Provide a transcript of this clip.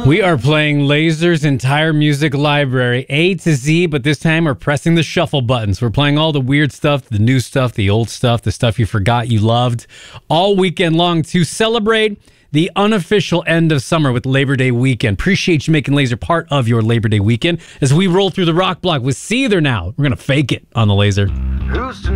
We are playing Laser's entire music library, A to Z, but this time we're pressing the shuffle buttons. We're playing all the weird stuff, the new stuff, the old stuff, the stuff you forgot you loved, all weekend long to celebrate the unofficial end of summer with Labor Day weekend. Appreciate you making Laser part of your Labor Day weekend as we roll through the rock block with Seether now. We're going to fake it on the Laser. Who's to